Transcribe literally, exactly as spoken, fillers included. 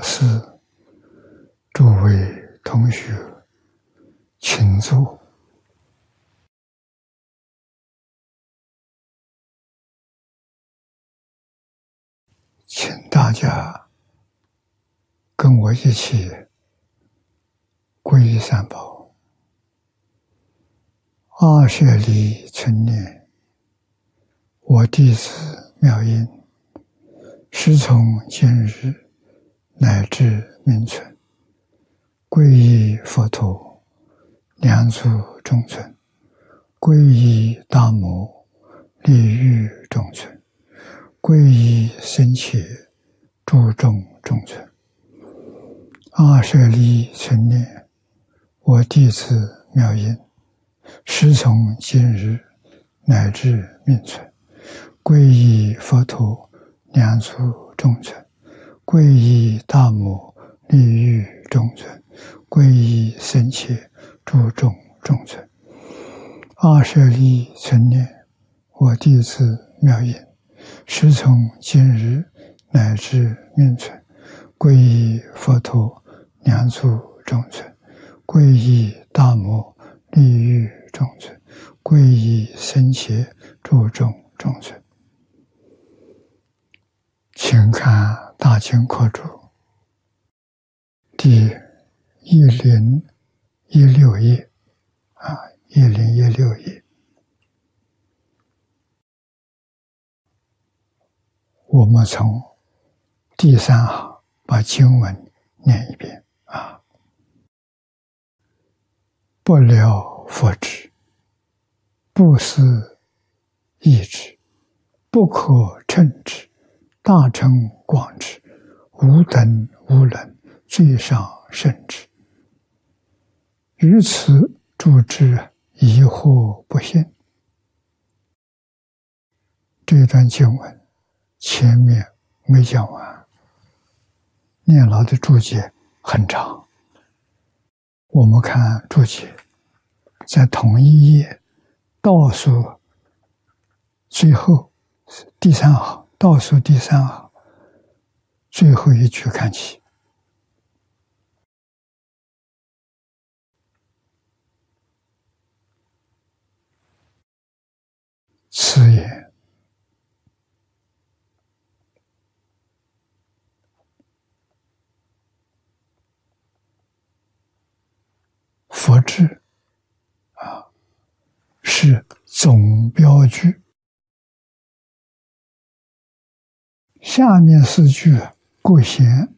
师、诸位同学，请坐。请大家跟我一起皈依三宝。二舍离存念，我弟子妙音，师从今日乃至命存，皈依佛陀，两足中尊；皈依大摩，利欲中尊；皈依僧伽，诸众中尊。二舍离存念，我弟子妙音，师从今日乃至命存，皈依佛陀，两足中尊；皈依大摩，利欲中尊；皈依僧伽，诸众中尊。二舍离存念，我弟子妙音，师从今日乃至命存，皈依佛陀，两足中尊；皈依大摩，利欲中尊；皈依僧伽，诸众中尊。请看大经课注第一零一六页啊，一零一六页。我们从第三行把经文念一遍啊。不了佛智，不思议之，不可称之，大乘广之，无等无能，最上甚至。于此诸之疑惑不信。这段经文前面没讲完，念老的注解很长。我们看注解，在同一页倒数最后第三行，倒数第三行最后一句看起。此言佛智啊，是总标句。下面四句各显